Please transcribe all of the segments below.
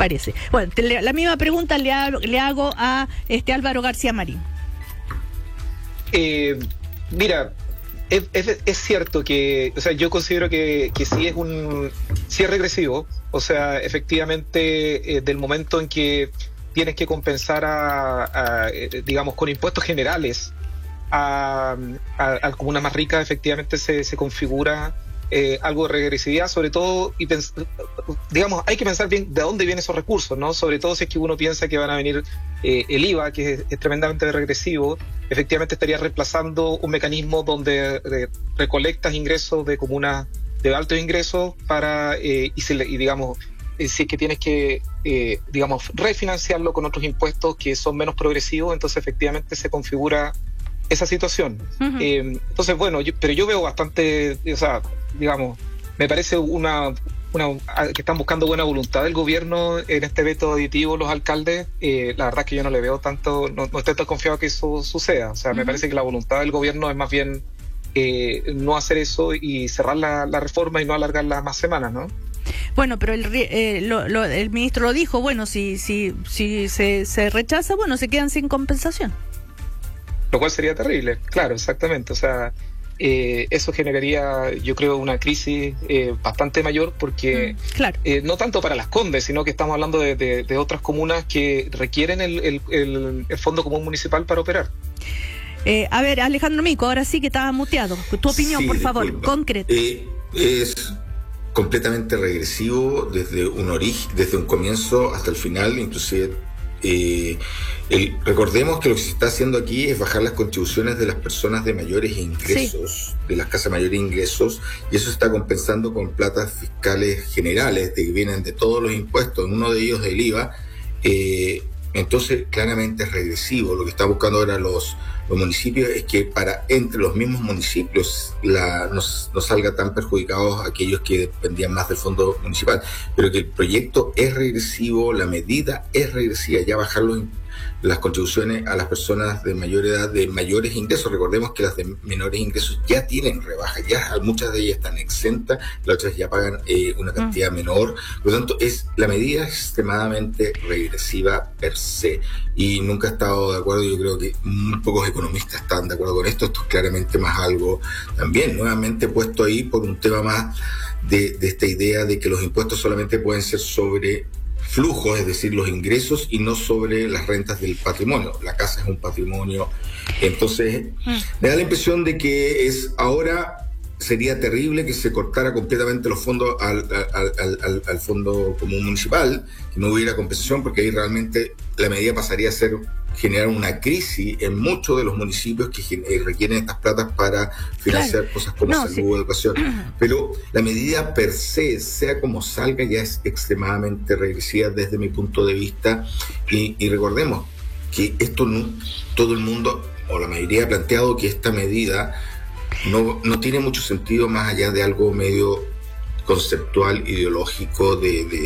parece. Bueno, la misma pregunta le hago a Álvaro García Marín. Mira, es cierto que, o sea, yo considero que sí es regresivo. O sea, efectivamente, del momento en que tienes que compensar digamos, con impuestos generales a comunas más ricas, efectivamente se configura algo de regresividad, sobre todo, digamos, hay que pensar bien de dónde vienen esos recursos, ¿no? Sobre todo si es que uno piensa que van a venir el IVA, que es tremendamente regresivo, efectivamente estaría reemplazando un mecanismo donde recolectas ingresos de comunas de altos ingresos digamos, si es que tienes que, digamos, refinanciarlo con otros impuestos que son menos progresivos, entonces efectivamente se configura esa situación. Uh-huh. Entonces, bueno, pero yo veo bastante, o sea, digamos, me parece que están buscando buena voluntad del gobierno en este veto aditivo, los alcaldes. La verdad es que yo no le veo tanto, no estoy tan confiado que eso suceda. O sea, me parece que la voluntad del gobierno es más bien no hacer eso y cerrar la reforma y no alargarla más semanas, ¿no? Bueno, pero el ministro lo dijo, bueno, si se rechaza, bueno, se quedan sin compensación. Lo cual sería terrible, claro, exactamente. O sea, eso generaría, yo creo, una crisis bastante mayor porque, claro. No tanto para Las Condes, sino que estamos hablando de otras comunas que requieren el Fondo Común Municipal para operar. A ver, Alejandro Mico, ahora sí que estaba muteado. Tu opinión, sí, por favor, disculpa. Concreta. Es completamente regresivo desde un comienzo hasta el final, inclusive. Recordemos que lo que se está haciendo aquí es bajar las contribuciones de las personas de mayores ingresos, de las casas mayores ingresos, y eso se está compensando con platas fiscales generales que vienen de todos los impuestos, uno de ellos del IVA. Entonces claramente es regresivo. Lo que están buscando ahora los municipios es que entre los mismos municipios no salga tan perjudicados aquellos que dependían más del fondo municipal, pero que el proyecto es regresivo, la medida es regresiva, ya bajar las contribuciones a las personas de mayor edad, de mayores ingresos. Recordemos que las de menores ingresos ya tienen rebaja, ya muchas de ellas están exentas, las otras ya pagan una cantidad menor. Por lo tanto, la medida es extremadamente regresiva per se, y nunca he estado de acuerdo. Yo creo que muy pocos economistas están de acuerdo con esto. Esto es claramente más algo también nuevamente puesto ahí por un tema más de esta idea de que los impuestos solamente pueden ser sobre flujos, es decir, los ingresos, y no sobre las rentas del patrimonio. La casa es un patrimonio. Entonces, me da la impresión de que ahora sería terrible que se cortara completamente los fondos al Fondo Común Municipal, que no hubiera compensación, porque ahí realmente la medida pasaría a generar una crisis en muchos de los municipios que requieren estas platas para financiar cosas como salud, educación. Pero la medida per se, sea como salga, ya es extremadamente regresiva desde mi punto de vista. Y recordemos que esto todo el mundo, o la mayoría, ha planteado que esta medida no tiene mucho sentido más allá de algo medio conceptual, ideológico,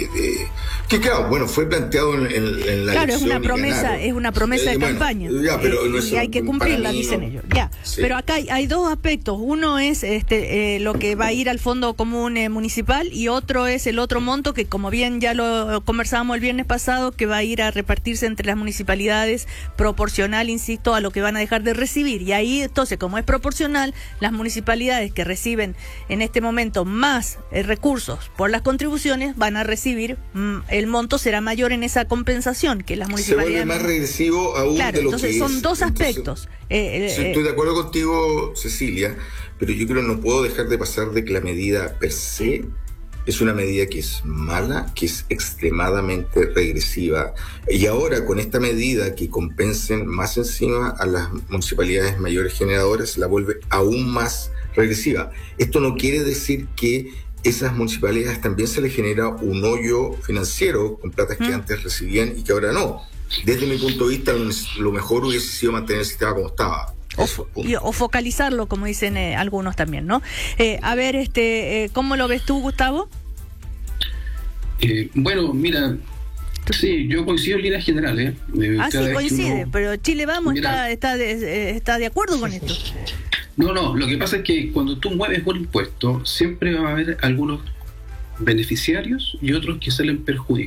que claro, bueno, fue planteado en la elección. Claro, es una promesa de campaña. Pero y hay que cumplirla, dicen ellos. Ya. Sí. Pero acá hay dos aspectos. Uno es lo que va a ir al Fondo Común Municipal, y otro es el otro monto que, como bien ya lo conversábamos el viernes pasado, que va a ir a repartirse entre las municipalidades, proporcional, insisto, a lo que van a dejar de recibir. Y ahí, entonces, como es proporcional, las municipalidades que reciben en este momento más recursos por las contribuciones van a recibir, el monto será mayor en esa compensación que las municipalidades. Se vuelve más regresivo aún, claro, de lo entonces que son dos aspectos. Estoy de acuerdo contigo, Cecilia, pero yo creo que no puedo dejar de pasar de que la medida per se es una medida que es mala, que es extremadamente regresiva. Y ahora, con esta medida que compensen más encima a las municipalidades mayores generadoras, la vuelve aún más regresiva. Esto no quiere decir que esas municipalidades también se les genera un hoyo financiero con platas que antes recibían y que ahora no. Desde mi punto de vista, lo mejor hubiese sido mantener el sistema como estaba. O focalizarlo, como dicen algunos también, ¿no? A ver, ¿cómo lo ves tú, Gustavo? Bueno, mira, sí, yo coincido en líneas generales. Sí, coincide, pero Chile Vamos está de acuerdo con esto. No, lo que pasa es que cuando tú mueves un impuesto, siempre va a haber algunos beneficiarios y otros que salen perjudicados.